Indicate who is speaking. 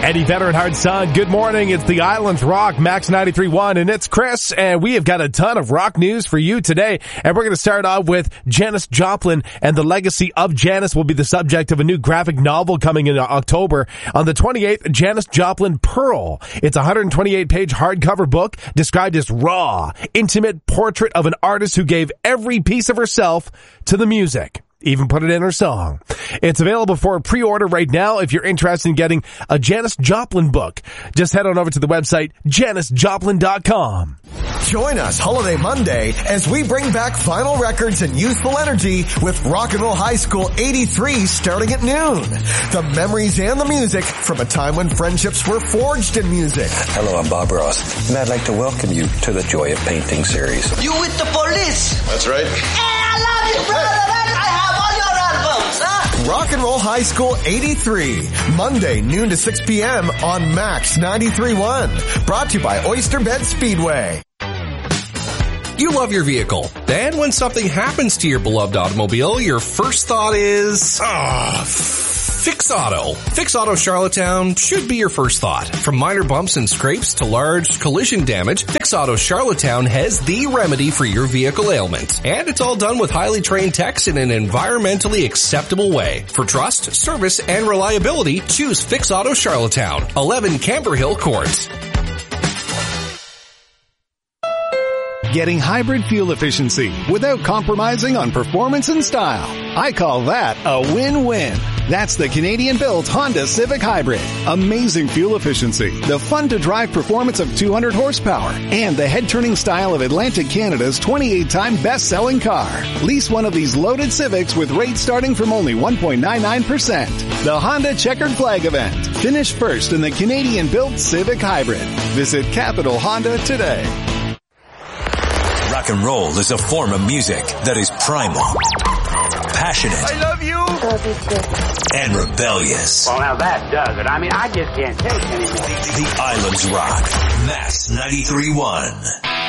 Speaker 1: Eddie Vedder and Hard Sun, good morning. It's the Islands Rock, Max 93.1, and it's Chris, and we have got a ton of rock news for you today. And we're going to start off with Janis Joplin, and the legacy of Janis will be the subject of a new graphic novel coming in October. On the 28th, Janis Joplin Pearl. It's a 128-page hardcover book described as raw, intimate portrait of an artist who gave every piece of herself to the music. Even put it in her song. It's available for pre-order right now if you're interested in getting a Janis Joplin book. Just head on over to the website, JanisJoplin.com.
Speaker 2: Join us Holiday Monday as we bring back vinyl records and youthful energy with Rock and Roll High School 83 starting at noon. The memories and the music from a time when friendships were forged in music.
Speaker 3: Hello, I'm Bob Ross, and I'd like to welcome you to the Joy of Painting series.
Speaker 4: You with the police?
Speaker 5: That's right.
Speaker 4: Hey, I love you, brother. I have all your albums, huh?
Speaker 2: Rock and Roll High School 83, Monday, noon to 6 p.m. on Max 93.1. Brought to you by Oyster Bed Speedway.
Speaker 6: You love your vehicle. Then when something happens to your beloved automobile, your first thought is, Fix Auto. Fix Auto Charlottetown should be your first thought. From minor bumps and scrapes to large collision damage, Fix Auto Charlottetown has the remedy for your vehicle ailment. And it's all done with highly trained techs in an environmentally acceptable way. For trust, service, and reliability, choose Fix Auto Charlottetown, 11 Camber Hill Court.
Speaker 7: Getting hybrid fuel efficiency without compromising on performance and style. I call that a win-win. That's the Canadian-built Honda Civic Hybrid. Amazing fuel efficiency, the fun-to-drive performance of 200 horsepower, and the head-turning style of Atlantic Canada's 28-time best-selling car. Lease one of these loaded Civics with rates starting from only 1.99%. The Honda Checkered Flag event. Finish first in the Canadian-built Civic Hybrid. Visit Capital Honda today.
Speaker 8: Rock and roll is a form of music that is primal, passionate,
Speaker 4: I love you.
Speaker 8: and rebellious.
Speaker 9: Well, now that does it. I mean, I just can't take it anymore.
Speaker 8: The Islands Rock, Mass 93.1.